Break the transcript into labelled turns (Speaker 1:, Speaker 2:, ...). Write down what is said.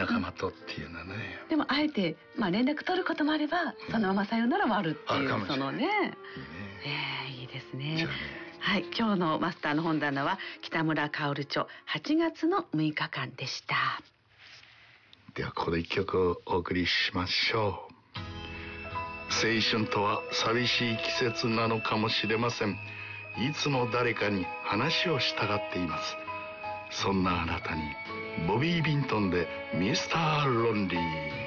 Speaker 1: 仲間とっていうのはね。
Speaker 2: でもあえて、連絡取ることもあれば、そのままさよならもあるっていう、そのね。いいですね。はい、今日のマスターの本棚は北村薫著8月の6日間でした。
Speaker 1: ではここで一曲お送りしましょう。青春とは寂しい季節なのかもしれません。いつも誰かに話をしたがっています。そんなあなたにボビー・ビントンでミスター・ロンリー。